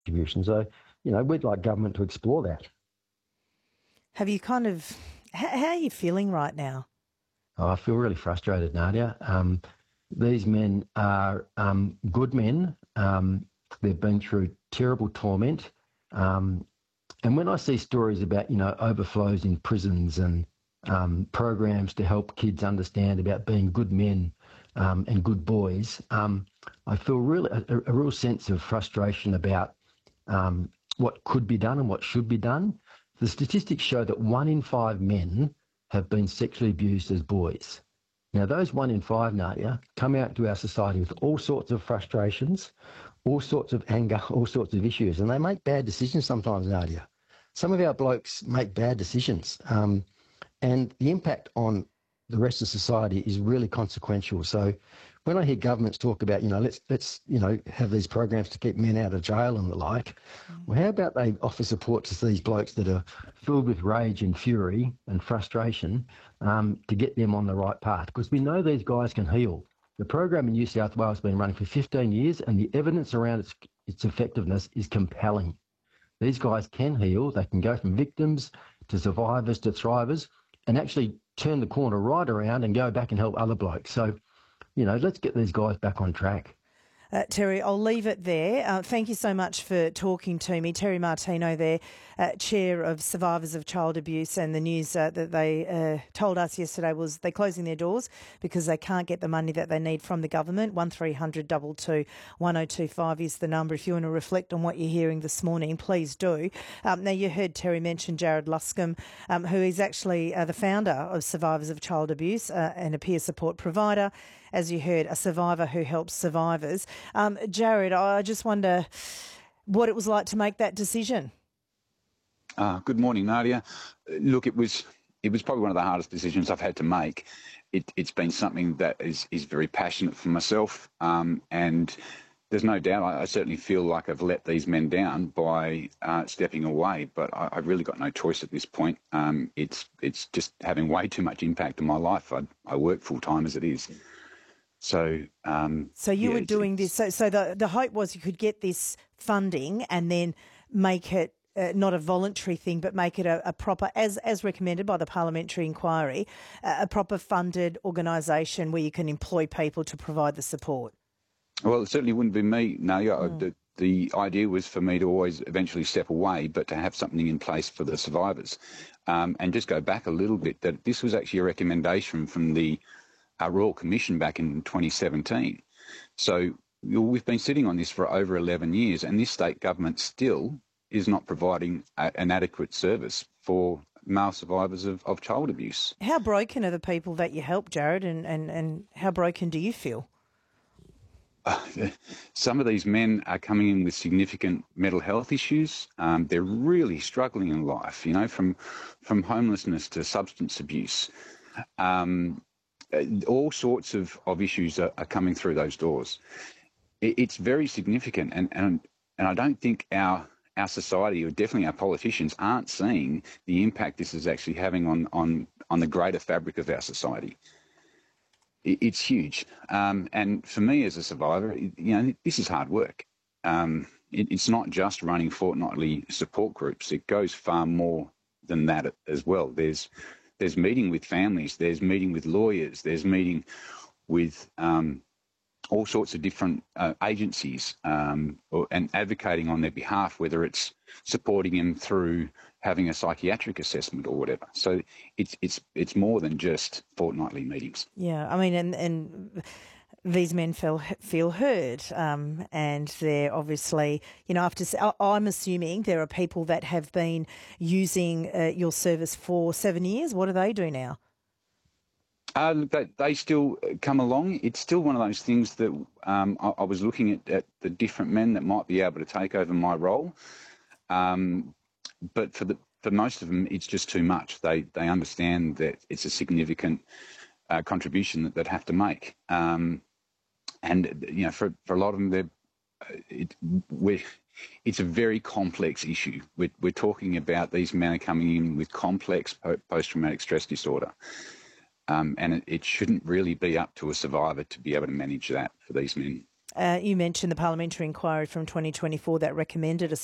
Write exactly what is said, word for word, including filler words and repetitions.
distribution. So, you know, we'd like government to explore that. Have you kind of, how, how are you feeling right now? Oh, I feel really frustrated, Nadia. Um, these men are um, good men. Um, they've been through terrible torment. Um, and when I see stories about, you know, overflows in prisons and um, programs to help kids understand about being good men um, and good boys, um, I feel really a, a real sense of frustration about um, what could be done and what should be done. The statistics show that one in five men have been sexually abused as boys. Now, those one in five, Nadia, come out to our society with all sorts of frustrations, all sorts of anger, all sorts of issues, and they make bad decisions sometimes, Nadia. Some of our blokes make bad decisions, um, and the impact on the rest of society is really consequential. So when I hear governments talk about, you know, let's, let's you know, have these programs to keep men out of jail and the like, mm. well, how about they offer support to these blokes that are filled with rage and fury and frustration um, to get them on the right path? Because we know these guys can heal. The program in New South Wales has been running for fifteen years and the evidence around its, its effectiveness is compelling. These guys can heal. They can go from victims to survivors to thrivers and actually turn the corner right around and go back and help other blokes. So, you know, let's get these guys back on track. Uh, Terry, I'll leave it there. Uh, thank you so much for talking to me. Terry Martino there, uh, Chair of Survivors of Child Abuse, and the news uh, that they uh, told us yesterday was they're closing their doors because they can't get the money that they need from the government. one three hundred two two one oh two five is the number. If you want to reflect on what you're hearing this morning, please do. Um, now, you heard Terry mention Jared Luscombe, um, who is actually uh, the founder of Survivors of Child Abuse uh, and a peer support provider. As you heard, a survivor who helps survivors. Um, Jared, I just wonder what it was like to make that decision. Uh, good morning, Nadia. Look, it was it was probably one of the hardest decisions I've had to make. It, it's been something that is, is very passionate for myself, um, and there's no doubt I, I certainly feel like I've let these men down by uh, stepping away, but I, I've really got no choice at this point. Um, it's it's just having way too much impact on my life. I, I work full-time as it is. So, um, so you yeah, were doing this. So, so the the hope was you could get this funding and then make it uh, not a voluntary thing, but make it a, a proper, as as recommended by the parliamentary inquiry, a, a proper funded organisation where you can employ people to provide the support. Well, it certainly wouldn't be me. No, mm. the, the idea was for me to always eventually step away, but to have something in place for the survivors, um, and just go back a little bit. That this was actually a recommendation from the Our Royal Commission back in twenty seventeen. So we've been sitting on this for over eleven years, and this state government still is not providing a, an adequate service for male survivors of, of child abuse. How broken are the people that you help, Jared, and, and, and how broken do you feel? Uh, some of these men are coming in with significant mental health issues. Um, they're really struggling in life, you know, from, from homelessness to substance abuse. Um, all sorts of, of issues are, are coming through those doors. It, it's very significant, and, and and I don't think our our society, or definitely our politicians, aren't seeing the impact this is actually having on on, on the greater fabric of our society. It, it's huge, um, and for me as a survivor, you know, this is hard work. Um, it, it's not just running fortnightly support groups. It goes far more than that as well. There's There's meeting with families, there's meeting with lawyers, there's meeting with um, all sorts of different uh, agencies um, or, and advocating on their behalf, whether it's supporting them through having a psychiatric assessment or whatever. So it's it's it's more than just fortnightly meetings. Yeah, I mean, and and these men feel feel heard, um, and they're obviously, you know, after I'm assuming there are people that have been using uh, your service for seven years. What do they do now? Uh, they, they still come along. It's still one of those things that um, I, I was looking at, at the different men that might be able to take over my role, um, but for the for most of them, it's just too much. They they understand that it's a significant uh, contribution that they'd have to make. Um, And, you know, for, for a lot of them, they're, it, we're, it's a very complex issue. We're, we're talking about these men are coming in with complex post-traumatic stress disorder. Um, and it, it shouldn't really be up to a survivor to be able to manage that for these men. Uh, you mentioned the parliamentary inquiry from twenty twenty-four that recommended a